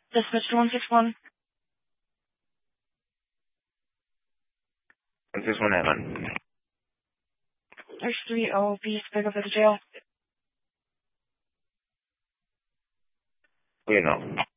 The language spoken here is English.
Dismiss to 161. 161 Evan. There's 3 OOPs to pick up at the jail. We know.